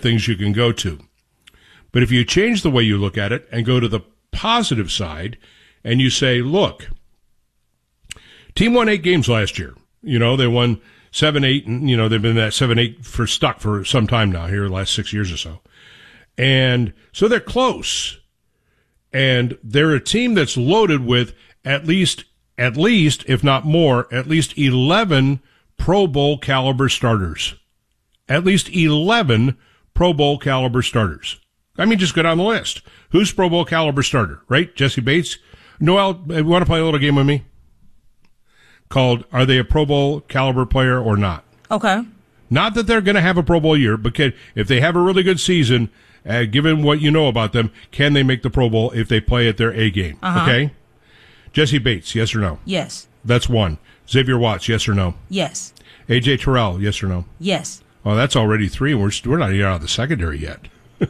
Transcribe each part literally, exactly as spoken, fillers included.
things you can go to. But if you change the way you look at it and go to the positive side and you say, look, team won eight games last year. You know, they won seven, eight, and, you know, they've been that seven, eight for stuck for some time now here, the last six years or so. And so they're close. And they're a team that's loaded with at least, at least, if not more, at least eleven Pro Bowl caliber starters. At least eleven Pro Bowl caliber starters. I mean, just go down the list. Who's Pro Bowl caliber starter, right? Jesse Bates? Noel, you want to play a little game with me? Called, are they a Pro Bowl caliber player or not? Okay. Not that they're going to have a Pro Bowl year, but can, if they have a really good season, uh, given what you know about them, can they make the Pro Bowl if they play at their A game? Uh-huh. Okay? Jesse Bates, yes or no? Yes. That's one. Xavier Watts, yes or no? Yes. A J Terrell, yes or no? Yes. Oh, that's already three. We're we're not even out of the secondary yet.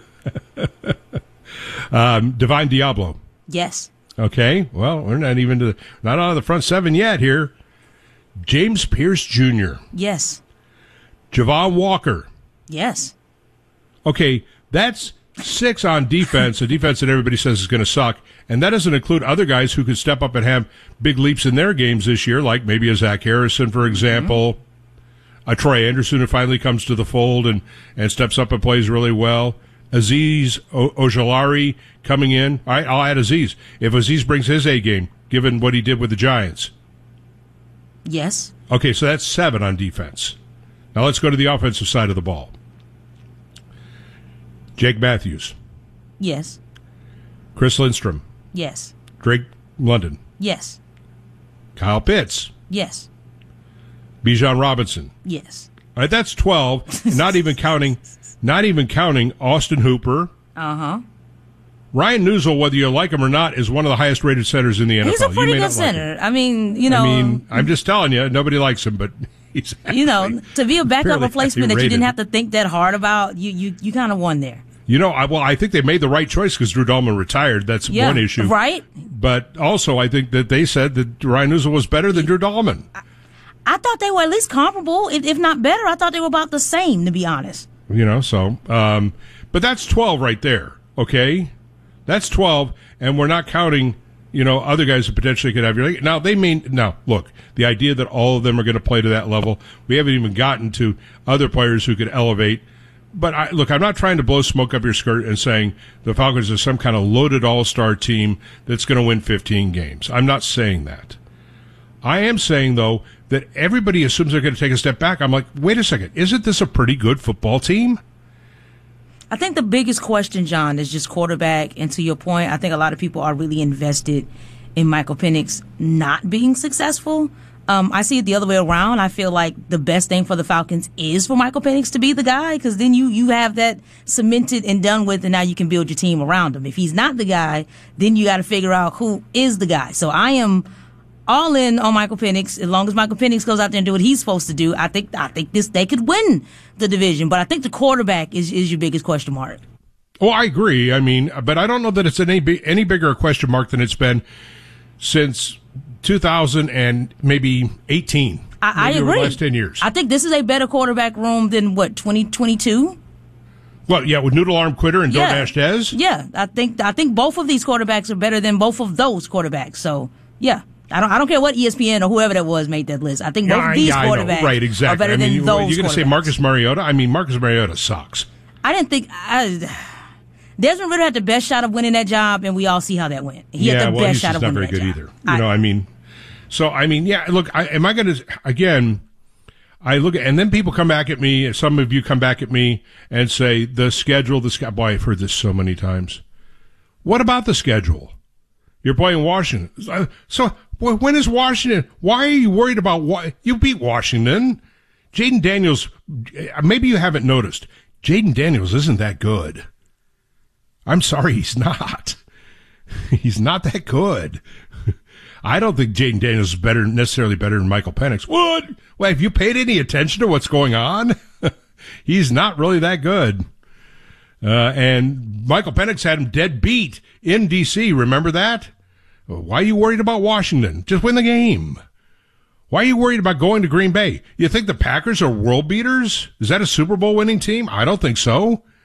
um, Divine Diablo. Yes. Okay. Well, we're not even to the, not out of the front seven yet here. James Pierce Junior Yes. Javon Walker. Yes. Okay, that's six on defense, a defense that everybody says is going to suck, and that doesn't include other guys who could step up and have big leaps in their games this year, like maybe a Zach Harrison, for example. Mm-hmm. A Troy Anderson who finally comes to the fold and, and steps up and plays really well. Azeez o- Ojulari coming in. All right, I'll add Azeez. If Azeez brings his A game, given what he did with the Giants. Yes. Okay, so that's seven on defense. Now let's go to the offensive side of the ball. Jake Matthews. Yes. Chris Lindstrom. Yes. Drake London. Yes. Kyle Pitts. Yes. Bijan Robinson. Yes. All right, that's twelve. not even counting, not even counting Austin Hooper. Uh huh. Ryan Newsel, whether you like him or not, is one of the highest rated centers in the N F L. He's a pretty good center. Like I mean, you know. I mean, I'm just telling you, nobody likes him, but he's you know, to be a backup replacement that you didn't have to rated. think that hard about, you you you kind of won there. You know, I, well, I think they made the right choice because Drew Dalman retired. That's yeah, one issue, right? But also, I think that they said that Ryan Newsel was better than Drew Dalman. I, I thought they were at least comparable, if, if not better. I thought they were about the same, to be honest. You know, so, um, but that's twelve right there, okay? That's twelve, and we're not counting, you know, other guys that potentially could have your league. Now, they mean, now, look, the idea that all of them are going to play to that level, we haven't even gotten to other players who could elevate. But, I, look, I'm not trying to blow smoke up your skirt and saying the Falcons are some kind of loaded all-star team that's going to win fifteen games. I'm not saying that. I am saying, though, that everybody assumes they're going to take a step back. I'm like, wait a second, isn't this a pretty good football team? I think the biggest question, John, is just quarterback. And to your point, I think a lot of people are really invested in Michael Penix not being successful. Um, I see it the other way around. I feel like the best thing for the Falcons is for Michael Penix to be the guy, because then you, you have that cemented and done with, and now you can build your team around him. If he's not the guy, then you got to figure out who is the guy. So I am all in on Michael Penix. As long as Michael Penix goes out there and do what he's supposed to do, I think I think this they could win the division. But I think the quarterback is, is your biggest question mark. Oh, I agree. I mean, but I don't know that it's any any bigger a question mark than it's been since two thousand and maybe eighteen. I, I maybe agree. Over the last ten years. I think this is a better quarterback room than what twenty twenty-two. Well, yeah, with Noodle Arm Quitter and Yeah. Donash Dez. Yeah, I think I think both of these quarterbacks are better than both of those quarterbacks. So yeah, I don't I don't care what E S P N or whoever that was made that list. I think both Yeah, of these yeah, I know. quarterbacks Right, exactly. are better I mean, than those. you're going to say quarterbacks. Marcus Mariota? I mean, Marcus Mariota sucks. I didn't think I, Desmond Ridder had the best shot of winning that job, and we all see how that went. He yeah, had the well, best he's shot just of not winning very that good job. either. You I, know, I mean, so I mean, yeah. Look, I, am I going to again? I look at, and then people come back at me. Some of you come back at me and say the schedule. The schedule. Boy, I've heard this so many times. What about the schedule? You're playing Washington. So when is Washington? Why are you worried about what you beat Washington? Jaden Daniels. Maybe you haven't noticed. Jaden Daniels isn't that good. I'm sorry, he's not. He's not that good. I don't think Jaden Daniels is better, necessarily better than Michael Penix. What? Well, have you paid any attention to what's going on? He's not really that good. Uh, and Michael Penix had him dead beat in D C. Remember that? Why are you worried about Washington? Just win the game. Why are you worried about going to Green Bay? You think the Packers are world beaters? Is that a Super Bowl winning team? I don't think so.